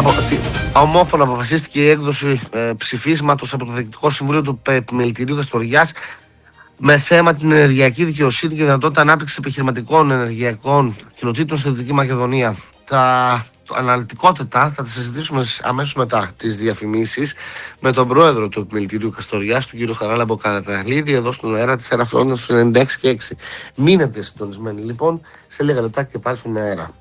Ομόφωνα αποφασίστηκε η έκδοση ψηφίσματος από το Διοικητικό Συμβούλιο του Επιμελητηρίου Καστοριάς με θέμα την ενεργειακή δικαιοσύνη και δυνατότητα ανάπτυξης επιχειρηματικών ενεργειακών κοινοτήτων στη Δυτική Μακεδονία. Αναλυτικότητα θα τα συζητήσουμε αμέσως μετά τις διαφημίσεις με τον πρόεδρο του Επιμελητηρίου Καστοριάς, τον κύριο Χαράλαμπο Καραταλίδη, εδώ στον αέρα της Αεραφλώνας 96 και 6. Μείνετε συντονισμένοι λοιπόν, σε λίγα λεπτά και πάλι στον αέρα.